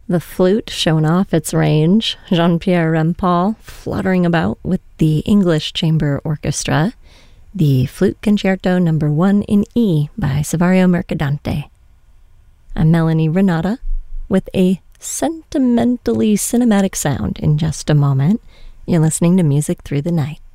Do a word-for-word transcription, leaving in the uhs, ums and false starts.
The flute showing off its range, Jean-Pierre Rampal fluttering about with the English Chamber Orchestra, the Flute Concerto number one in E by Saverio Mercadante. I'm Melanie Renata with a sentimentally cinematic sound in just a moment. You're listening to Music Through the Night.